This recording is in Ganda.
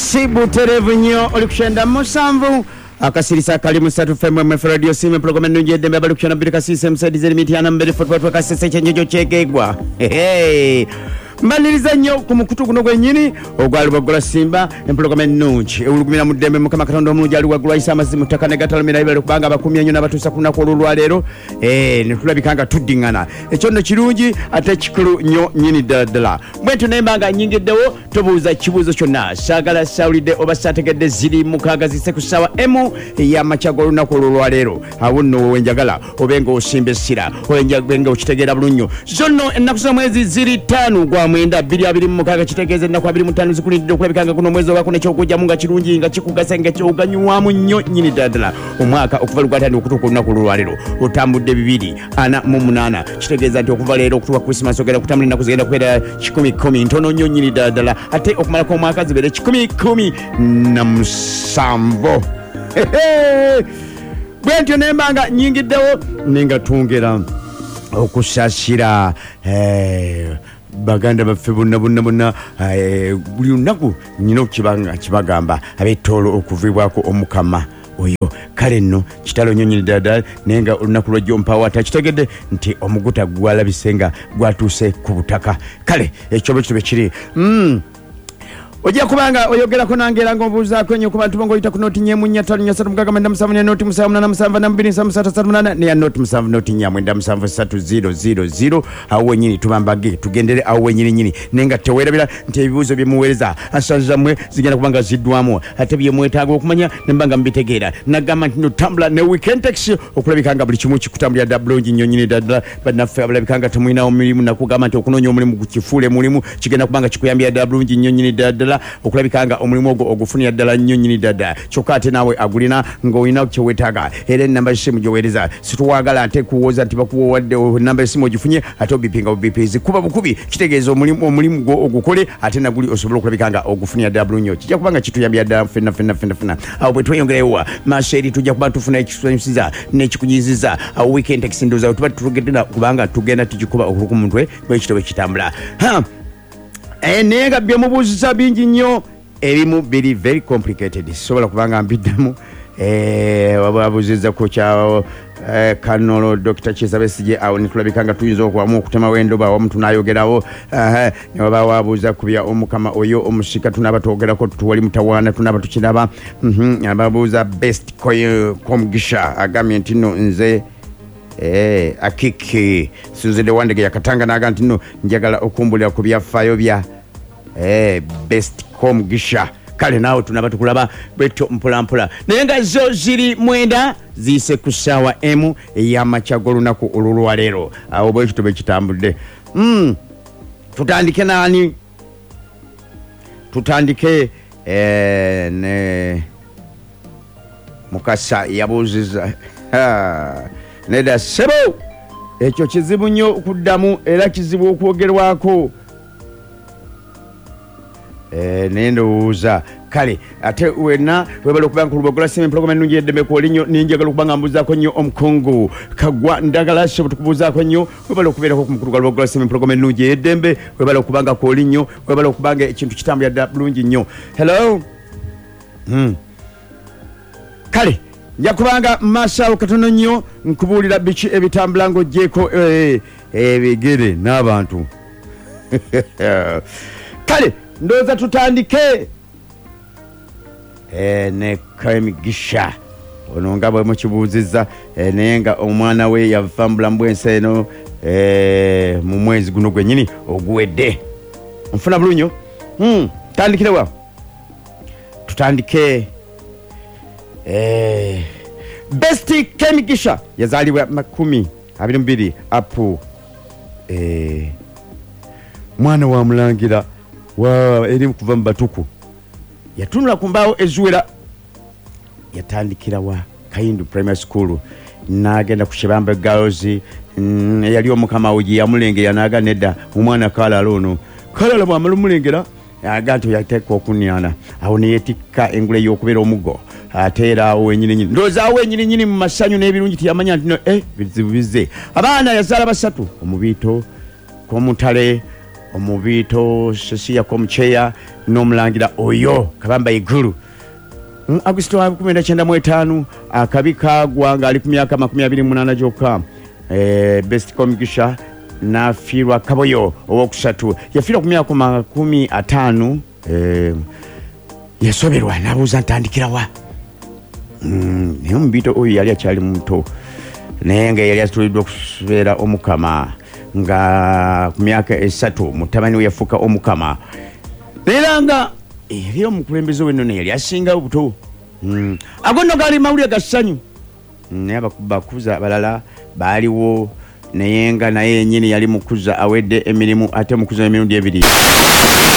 Sibu Terevunyo olikushenda musanvu akasirisa kali musatu fm mf radio sim program nunje dembe balikushana birika system sedize limitiana mbere football kasese chenyejo chegegwa Maniriza nnyo ku mukutu guno gwennyini ogwali bagula Simba empologoma ennungi ewulugumira mu ddembe mukama Katonda omulungi ali waggulu ayisa amazimu ttaka ne gatalumira ibale kubanga abakumya nnyo n'abatuusa ku lunaku olwaleero ne tulabika nga tuddiŋŋana ekyo nno kirungi ate kikulu nnyo nnyini ddala bwentyo naye mba nga nnyingiddewo tobuuza kibuuzo kyonna saagala sawulidde oba saategedde ziri mukaaga zisse ku ssaawa emu ey'amakya g'olunaku olwaleero awo nno wowe njagala obenga osimba essira obenga okitegeera bulungi zo nno ennaku z'omwezi ziri 5 gwa mwenda 226 kitegeeza ennaku 25 zikulindidde okulabikanga kuno omwezi obako nekyokujjamu nga kirungi nga kikugasa nga kyoganywamu nnyo nnyini ddala omwaka okuva lugwatandika okutuuka olunaku olwaleero otambudde 248 kitegeeza nti okuva leero okutuuka Christmas ogenda kutambula ennaku zigenda kubeera 10 ntono nnyo nnyini ddala ate okumalako omwaka zibeere 17 bwentyo nemba nga nnyingiddewo nenga tungera okusasira baganda baffe bonna buli lunaku nyina kibagamba ab'ettoolo okuvibwako omukama oyo kale nno kitalo nnyo nnyini ddala naye nga olunaku lwajja mpawo atakitegedde nti omuguta gwalabise nga gwatuuse ku butaka kale ekyo bwe kitube kiri ojja kubanga oyogerako nange era ng'obuuzaako ennyo ku bantu bongo oyita ku nooti nyemunya ttaano nnya ssatu mukaaga mwenda musanvu ne nooti 787 neya nooti 7 nooti nnya mwenda 73000 awo wennyini tubambage tugendere awo wennyini naye nga teweerabira nti ebibuuzo bye muweereza asanza zammwe zigenda kubanga ziddwamu ate bye mwetaaga okumanya ne mbanga mbitegeera nagamba nti notambula ne weekend taxi okulabika nga buli kimu kikutambulira bulungi nnyo nnyini ddala bannaffe abalabika nga temulinawo mirimu nakugamba nti okunoonya omulimu gukifuule mulimu kigenda kubanga kikuyambira bulungi nnyo nnyini ddala okulabika nga omulimu ogwo ogufunira ddala nnyo nnyini ddala kyokka ate naawe agulina ng'olina kyewetaaga era ennamba y'essimu gyoweereza situwagala ate kuwooza nti bakuwowadde ennamba y'essimu ogifunye ate obipinga bubipizi kuba bukubi kitegeeza omulimu gwo ogukole ate naguli osobola okulabika nga ogufunira ddala bulungi kijja kuba nga kituyambira ddala ffenna awo bwe tweyongerewa maaso eri tujja kuba tufuna ekisanyusiza n'ekikunyiziza awo weekend taxi ndowooza tuba tugendera kubanga tugenda tugikuba okuluku mutwe bwekito bwe kitambula naye nga bye mubuuziza bingi nnyo ebimu biri very complicated sobola kubanga mbiddamu wabuuziza ku kya Kanolo Dr. Kizza Besigye awo netulabika nga tuyinza okuwamu okutema wendoba awamu tunayogerawo ne waba wabuuza kubya omukama oyo omusika tunaba twogerako tuwali mutawaana tunaba tukiraba ababuuza best komugisha agambye nti nno nze akiki Suzede Wandege yakatanga naga nti nno njagala okumbulira ku byafaayo bya best komugisha kale naawe tunaba tukulaba bwetyo mpolampola naye nga zo ziri mwenda ziyise ku ssaawa emu ey'amakya g'olunaku olwaleero awo bwekito bwe kitambudde tutandike naani tutandike ne Mukasa yabuuziza neda sebo ekyo kizibu nnyo okuddamu era kizibu okwogerwako naye ndowooza kale ate wenna webala okuba nga kulubagola simu empologoma ennungi eddembe kwolinyo ninjagala okuba nga mbuuzaako nnyo omukungu kagwa ndagala se butukubuuzaako nnyo webala okubeerako ku mukulu gwa lubagola simu empologoma ennungi eddembe webala okuba nga kwolinyo webala okuba nga ekintu kitambulira ddala bulungi nnyo hello kale nja kubanga maaso awo katono nnyo nkubuulira biki ebitambula ng'oggyeko ebigere n'abantu kale ndowooza tutandike ne Kemigisha ono nga bwe mukibuuzizza naye nga omwana we yava mu bulamu bw'ensi eno mu mwezi guno gwennyini oguwedde nfuna bulunyo tutandikirewa tutandike best Kemigisha yazaalibwa 22 apu mwana wa mulangira eri kuva mu batuku yatunula ku mbaawo eziwera yatandikira wa Kayindu Primary School n'agenda ku Kibamba Girls yali omukama we yamulengera n'aga nedda omwana kalala ono kalala bw'amala omulengera aga nti yateeka okunyana awo ne yeetikka engule y'okubeera omuggo ate era awo wenyini ndowooza awo wenyini mu masanyu n'ebirungi tiyamanya nti no bizibu bizze abaana yazaala basatu omubiito k'omutale Omubiito Cecilia Komucheya n'omulangira oyo Kabamba Igulu Augusito 1995 akabi kagwa nga ali ku myaka 28 gyokka best komigisha nafiirwa Kaboyo owokusatu yafiirwa ku myaka 50 yasoberwa nabuuza ntandikirawa naye omubiito oyo yali akyali muto naye nga yali atuliddwa okubeera omukama nga ku myaka 3 mutabani we yafuuka omukama era nga yali omukulembeze w'ennono yali asinga obuto agonno gaali mawulire ga ssanyu naye abakuza abalala baaliwo naye nga naye yennyini yali mukuza awedde emirimu ate mukuza emirundi ebiri